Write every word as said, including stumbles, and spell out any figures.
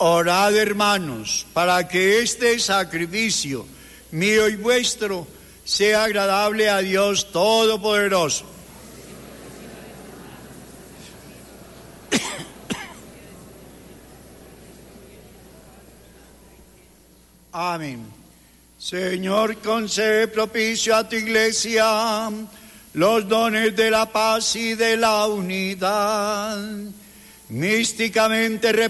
Orad, hermanos, para que este sacrificio mío y vuestro sea agradable a Dios Todopoderoso. Amén. Señor, concede propicio a tu iglesia los dones de la paz y de la unidad, místicamente repartidos